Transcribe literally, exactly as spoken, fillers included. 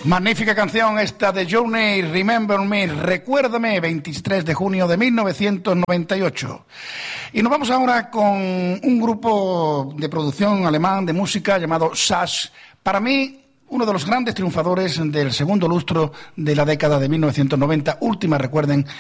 Magnífica canción esta de Journey, Remember Me, Recuérdame, veintitrés de junio de mil novecientos noventa y ocho. Y nos vamos ahora con un grupo de producción alemán de música llamado Sash. Para mí, uno de los grandes triunfadores del segundo lustro de la década de mil novecientos noventa, última, recuerden,